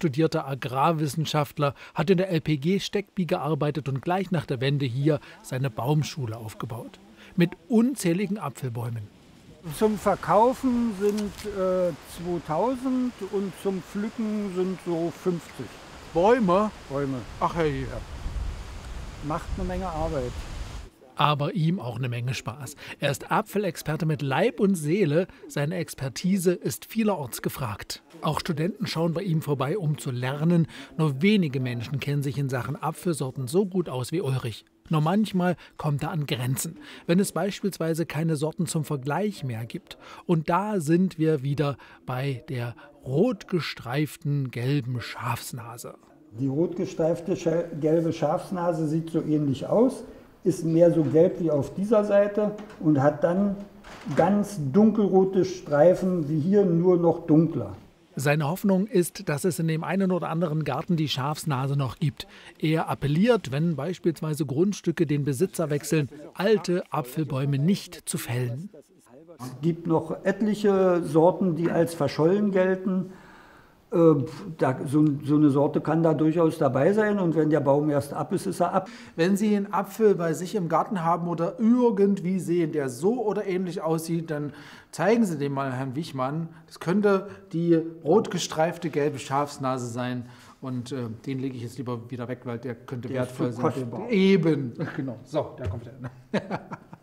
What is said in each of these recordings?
studierter Agrarwissenschaftler, hat in der LPG Steckby gearbeitet und gleich nach der Wende hier seine Baumschule aufgebaut. Mit unzähligen Apfelbäumen. Zum Verkaufen sind 2000 und zum Pflücken sind so 50 Bäume? Bäume. Ach hey. Macht eine Menge Arbeit. Aber ihm auch eine Menge Spaß. Er ist Apfelexperte mit Leib und Seele. Seine Expertise ist vielerorts gefragt. Auch Studenten schauen bei ihm vorbei, um zu lernen. Nur wenige Menschen kennen sich in Sachen Apfelsorten so gut aus wie Ulrich. Nur manchmal kommt er an Grenzen, wenn es beispielsweise keine Sorten zum Vergleich mehr gibt. Und da sind wir wieder bei der rotgestreiften gelben Schafsnase. Die rotgestreifte gelbe Schafsnase sieht so ähnlich aus, ist mehr so gelb wie auf dieser Seite und hat dann ganz dunkelrote Streifen wie hier, nur noch dunkler. Seine Hoffnung ist, dass es in dem einen oder anderen Garten die Schafsnase noch gibt. Er appelliert, wenn beispielsweise Grundstücke den Besitzer wechseln, alte Apfelbäume nicht zu fällen. Es gibt noch etliche Sorten, die als verschollen gelten. So eine Sorte kann da durchaus dabei sein und wenn der Baum erst ab ist, ist er ab. Wenn Sie einen Apfel bei sich im Garten haben oder irgendwie sehen, der so oder ähnlich aussieht, dann zeigen Sie den mal Herrn Wichmann. Das könnte die rotgestreifte gelbe Schafsnase sein. Und den lege ich jetzt lieber wieder weg, weil der könnte wertvoll sein. Eben, genau. So, da kommt er.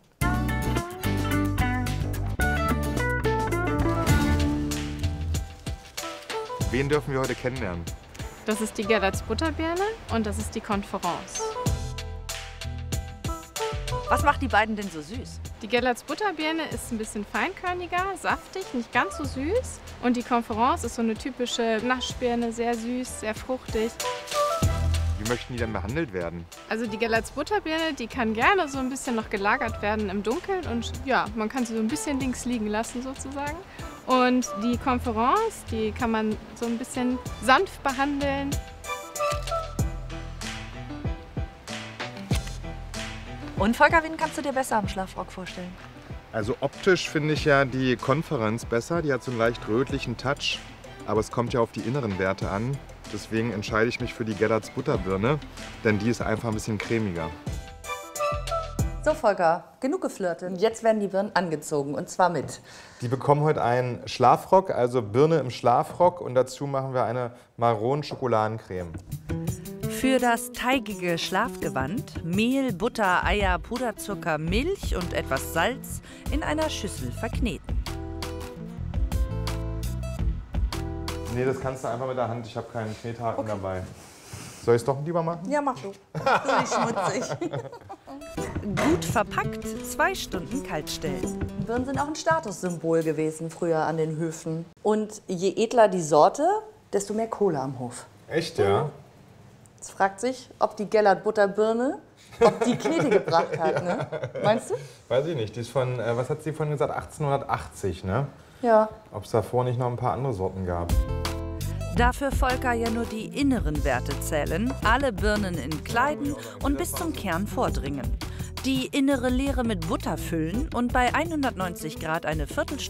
Wen dürfen wir heute kennenlernen? Das ist die Gellerts Butterbirne und das ist die Konference. Was macht die beiden denn so süß? Die Gellerts Butterbirne ist ein bisschen feinkörniger, saftig, nicht ganz so süß. Und die Konference ist so eine typische Naschbirne, sehr süß, sehr fruchtig. Wie möchten die denn behandelt werden? Also die Gellerts Butterbirne, die kann gerne so ein bisschen noch gelagert werden im Dunkeln. Und ja, man kann sie so ein bisschen links liegen lassen sozusagen. Und die Konference, die kann man so ein bisschen sanft behandeln. Und Volker, wen kannst du dir besser am Schlafrock vorstellen? Also optisch finde ich ja die Konferenz besser. Die hat so einen leicht rötlichen Touch. Aber es kommt ja auf die inneren Werte an. Deswegen entscheide ich mich für die Gellerts Butterbirne, denn die ist einfach ein bisschen cremiger. So Volker, genug geflirtet. Jetzt werden die Birnen angezogen und zwar mit. Die bekommen heute einen Schlafrock, also Birne im Schlafrock und dazu machen wir eine Maronen-Schokoladencreme. Für das teigige Schlafgewand Mehl, Butter, Eier, Puderzucker, Milch und etwas Salz in einer Schüssel verkneten. Nee, das kannst du einfach mit der Hand. Ich habe keinen Knethaken dabei. Soll ich es doch lieber machen? Ja, mach du. Du bist schmutzig. Gut verpackt, 2 Stunden kalt stellen. Birnen sind auch ein Statussymbol gewesen früher an den Höfen. Und je edler die Sorte, desto mehr Kohle am Hof. Echt, ja? Jetzt fragt sich, ob die Gellert Butterbirne, ob die Knete gebracht hat, ne? Meinst du? Weiß ich nicht. Die ist von, was hat sie vorhin gesagt, 1880, ne? Ja. Ob es davor nicht noch ein paar andere Sorten gab. Da für Volker ja nur die inneren Werte zählen, alle Birnen entkleiden und bis zum Kern vordringen. Die innere Leere mit Butter füllen und bei 190 Grad eine Viertelstunde